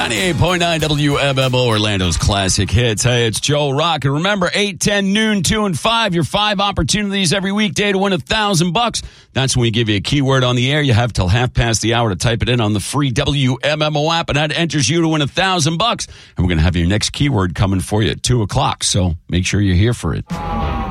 98.9 WMMO, Orlando's classic hits. Hey, it's Joe Rock. And remember, 8, 10, noon, 2, and 5. Your 5 opportunities every weekday to win $1,000. That's when we give you a keyword on the air. You have till half past the hour to type it in on the free WMMO app, and that enters you to win $1,000. And we're going to have your next keyword coming for you at 2 o'clock. So make sure you're here for it.